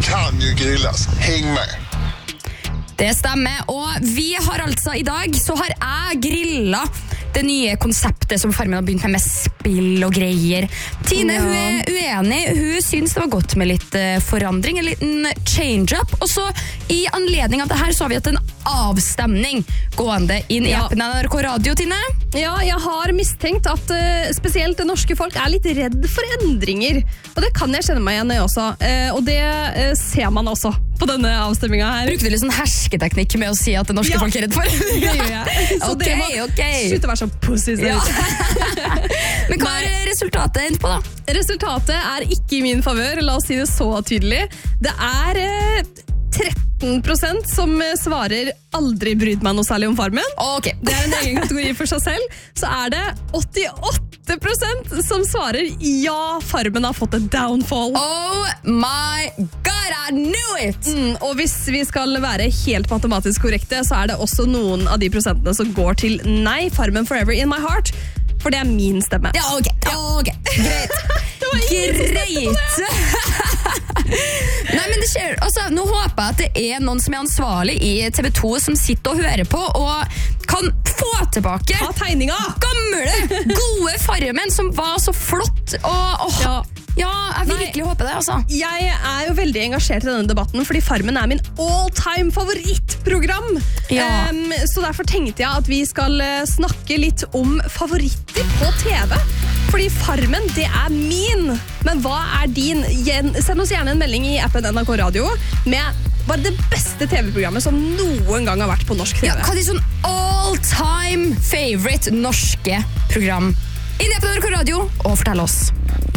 kan ju grillas. Häng med. Det stemmer, og vi har altså i dag, så har jeg grillet det nye konseptet som Farmen har begynt med spill og greier. Tine, hun er uenig. Hun synes det var godt med litt forandring, en liten change-up. Og så i anledning av det her så har vi hatt en avstemning gående inn i appen NRK Radio, Tine. Ja, jeg har mistenkt at spesielt det norske folk er litt redd for endringer. Og det kan jeg kjenne meg igjen i også. Og det ser man også på denne avstemningen her. Brukte du litt sånn hersketeknikk med å si at det norske folk er redd for? Det gjør jeg. Så det må slutte å være så pussies. Men hva er resultatet endt på da? Resultatet er ikke i min favør, la oss si det så tydelig. Det er 13% som svarer aldri brydd meg noe særlig om Farmen. Okay. Det er en egen kategori for seg selv. Så er det 88% som svarer ja, Farmen har fått et downfall. Oh my god, I knew it! Og hvis vi skal være helt matematisk korrekte, så er det også noen av de prosentene som går til nei, Farmen forever in my heart. For det er min stemme. Ja, ok. Greit. Greit. Nei, men det skjer. Altså, nå håper jeg at det er noen som er ansvarlig i TV 2 som sitter og hører på og kan få tilbake tegninga. Gamle, gode Farmen som var så flott. Ja, jeg virkelig håper det, altså. Jeg er jo veldig engasjert i denne debatten, fordi Farmen er min all-time favorittprogram. Så derfor tenkte jeg at vi skal snakke litt om favoritter på TV. Fordi Farmen, det er min. Men hva er din? Send oss gjerne en melding i appen NRK Radio med bare det beste TV-programmet som noen gang har vært på norsk TV. Ja, hva er det sånn all-time favorite norske program? Inn i appen NRK Radio og fortell oss.